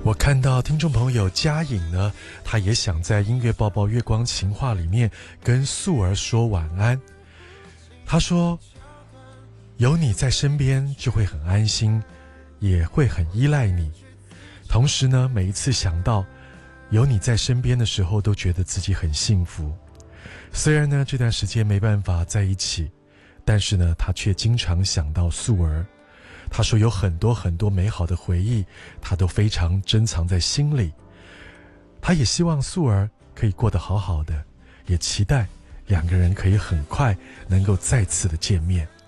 我看到听众朋友嘉颖呢，他也想在音乐抱抱月光情话里面跟素儿说晚安。他说有你在身边就会很安心，也会很依赖你。同时呢，每一次想到有你在身边的时候，都觉得自己很幸福。虽然呢这段时间没办法在一起，但是呢他却经常想到素儿。他说有很多很多美好的回忆，他都非常珍藏在心里。他也希望素儿可以过得好好的，也期待两个人可以很快能够再次的见面。